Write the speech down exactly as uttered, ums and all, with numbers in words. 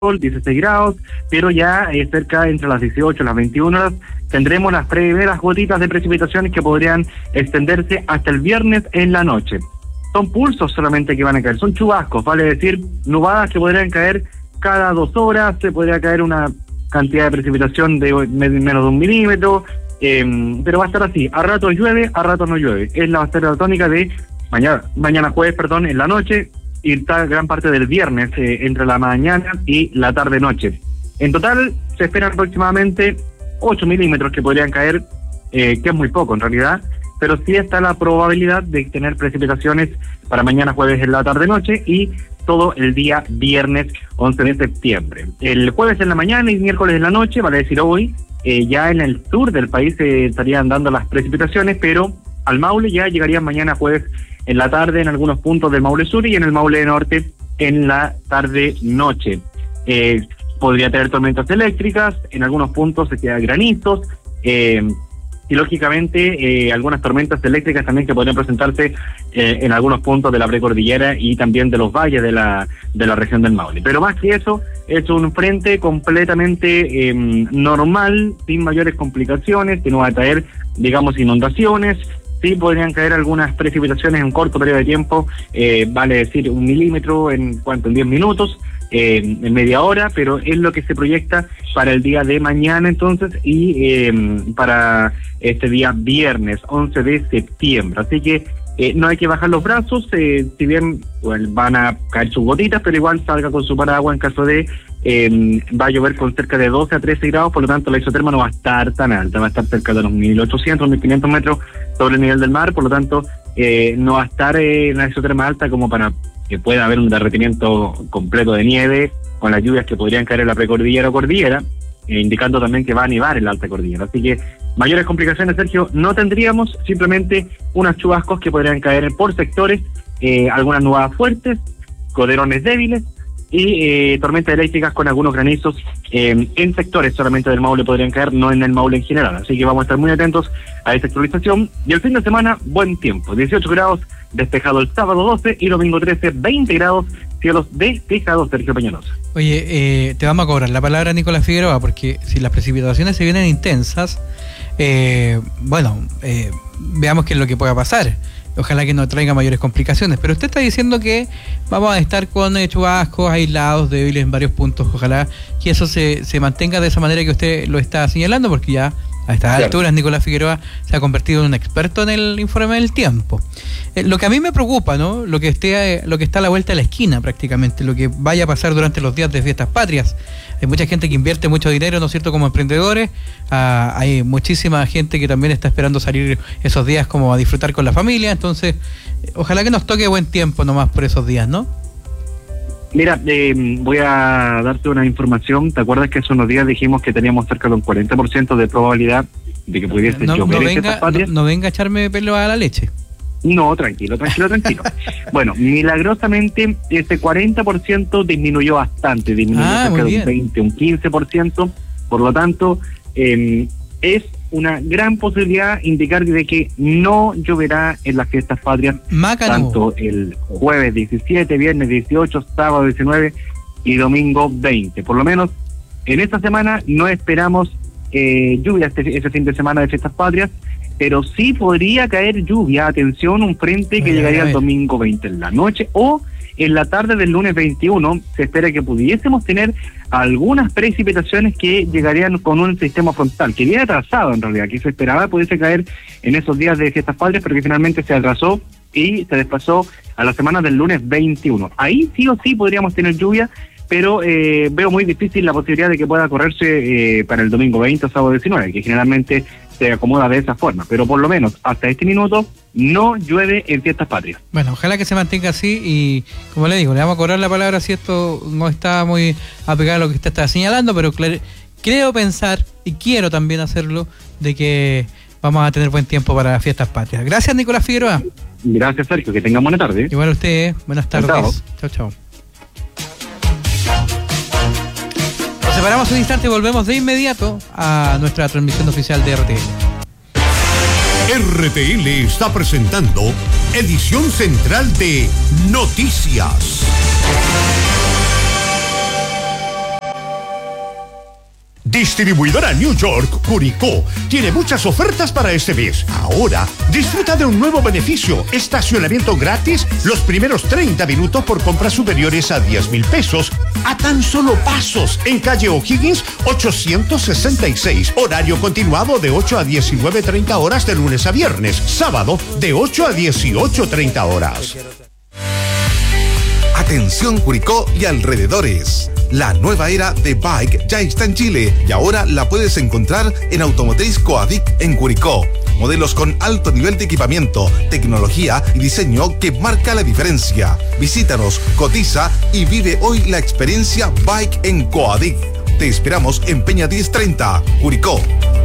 dieciséis grados, pero ya eh, cerca entre las dieciocho y las veintiuna horas tendremos las primeras gotitas de precipitaciones que podrían extenderse hasta el viernes en la noche. Son pulsos solamente que van a caer, son chubascos, vale decir, nubadas que podrían caer cada dos horas, se podría caer una cantidad de precipitación de menos de un milímetro, eh, pero va a estar así, a ratos llueve, a ratos no llueve. Es la base tónica de mañana, mañana jueves, perdón, en la noche, y está gran parte del viernes, eh, entre la mañana y la tarde-noche. En total, se esperan aproximadamente ocho milímetros que podrían caer, eh, que es muy poco en realidad, pero sí está la probabilidad de tener precipitaciones para mañana jueves en la tarde-noche y todo el día viernes once de septiembre. El jueves en la mañana y miércoles en la noche, vale decir hoy, eh, ya en el sur del país se eh, estarían dando las precipitaciones, pero al Maule ya llegarían mañana jueves en la tarde en algunos puntos del Maule Sur y en el Maule Norte en la tarde-noche. Eh, podría tener tormentas eléctricas, en algunos puntos se quedan granizos, eh, y lógicamente eh, algunas tormentas eléctricas también que podrían presentarse eh, en algunos puntos de la precordillera y también de los valles de la de la región del Maule. Pero más que eso, es un frente completamente eh, normal, sin mayores complicaciones, que no va a traer, digamos, inundaciones. Sí podrían caer algunas precipitaciones en un corto periodo de tiempo, eh, vale decir un milímetro en cuanto en diez minutos, eh, en media hora, pero es lo que se proyecta para el día de mañana entonces y eh, para este día viernes once de septiembre. Así que eh, no hay que bajar los brazos, eh, si bien bueno, van a caer sus gotitas, pero igual salga con su paraguas en caso de Eh, va a llover con cerca de doce a trece grados, por lo tanto la isoterma no va a estar tan alta, va a estar cerca de los mil ochocientos, mil quinientos metros sobre el nivel del mar, por lo tanto eh, no va a estar eh, la isoterma alta como para que pueda haber un derretimiento completo de nieve con las lluvias que podrían caer en la precordillera o cordillera, eh, indicando también que va a nevar en la alta cordillera. Así que mayores complicaciones, Sergio, no tendríamos, simplemente unos chubascos que podrían caer por sectores, eh, algunas nubadas fuertes, coderones débiles, y eh, tormentas eléctricas con algunos granizos eh, en sectores solamente del Maule podrían caer, no en el Maule en general. Así que vamos a estar muy atentos a esta actualización. Y el fin de semana, buen tiempo, dieciocho grados, despejado el sábado doce y domingo trece, veinte grados, cielos despejados, Sergio Peñalosa. Oye, eh, te vamos a cobrar la palabra, Nicolás Figueroa, porque si las precipitaciones se vienen intensas, eh, bueno, eh, veamos qué es lo que pueda pasar. Ojalá que no traiga mayores complicaciones, pero usted está diciendo que vamos a estar con eh, chubascos aislados, débiles en varios puntos. Ojalá que eso se, se mantenga de esa manera que usted lo está señalando, porque ya a estas claro. alturas Nicolás Figueroa se ha convertido en un experto en el informe del tiempo. Eh, lo que a mí me preocupa, ¿no? Lo que esté, eh, lo que está a la vuelta de la esquina prácticamente, lo que vaya a pasar durante los días de fiestas patrias. Hay mucha gente que invierte mucho dinero, ¿no es cierto?, como emprendedores. Ah, hay muchísima gente que también está esperando salir esos días como a disfrutar con la familia. Entonces, eh, ojalá que nos toque buen tiempo nomás por esos días, ¿no? Mira, eh, voy a darte una información. ¿Te acuerdas que hace unos días dijimos que teníamos cerca de un cuarenta por ciento de probabilidad de que pudiese no, llover no en venga, estas patrias? No, no venga a echarme pelo a la leche. No, tranquilo, tranquilo, tranquilo. Bueno, milagrosamente ese cuarenta por ciento disminuyó bastante, disminuyó ah, cerca de un bien. veinte, un quince por ciento, por lo tanto, eh, es una gran posibilidad indicar de que no lloverá en las fiestas patrias, Mácano. Tanto el jueves diecisiete, viernes dieciocho, sábado diecinueve y domingo veinte. Por lo menos en esta semana no esperamos eh, lluvia este, ese fin de semana de fiestas patrias, pero sí podría caer lluvia, atención, un frente que ay, llegaría ay, el domingo veinte en la noche o en la tarde del lunes veintiuno. Se espera que pudiésemos tener algunas precipitaciones que llegarían con un sistema frontal, que viene atrasado en realidad, que se esperaba pudiese caer en esos días de fiestas patrias, pero que finalmente se atrasó y se desplazó a la semana del lunes veintiuno. Ahí sí o sí podríamos tener lluvia, pero eh, veo muy difícil la posibilidad de que pueda correrse eh, para el domingo veinte o sábado diecinueve, que generalmente se acomoda de esa forma, pero por lo menos hasta este minuto no llueve en fiestas patrias. Bueno, ojalá que se mantenga así y, como le digo, le vamos a cobrar la palabra si esto no está muy apegado a lo que usted está señalando, pero creo pensar, y quiero también hacerlo, de que vamos a tener buen tiempo para las fiestas patrias. Gracias, Nicolás Figueroa. Gracias, Sergio, que tengan buena tarde. Igual a usted, buenas tardes. Chao, chao. Nos separamos un instante y volvemos de inmediato a nuestra transmisión oficial de R T L. R T L está presentando edición central de Noticias. Distribuidora New York, Curicó, tiene muchas ofertas para este mes. Ahora, disfruta de un nuevo beneficio, estacionamiento gratis los primeros treinta minutos por compras superiores a diez mil pesos, a tan solo pasos, en calle O'Higgins ochocientos sesenta y seis, horario continuado de ocho a diecinueve treinta horas de lunes a viernes, sábado de ocho a dieciocho treinta horas. Atención Curicó y alrededores. La nueva era de Bike ya está en Chile y ahora la puedes encontrar en Automotriz Coadic en Curicó. Modelos con alto nivel de equipamiento, tecnología y diseño que marca la diferencia. Visítanos, cotiza y vive hoy la experiencia Bike en Coadic. Te esperamos en Peña diez treinta, Curicó.